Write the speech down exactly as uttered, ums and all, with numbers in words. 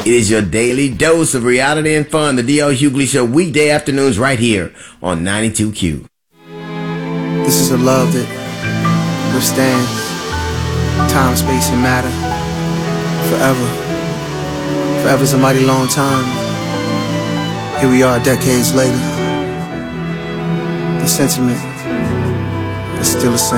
It is your daily dose of reality and fun. The D L Hughley Show, weekday afternoons right here on ninety-two Q. This is a love that withstands time, space, and matter forever. Forever's a mighty long time. Here we are decades later. The sentiment is still the same.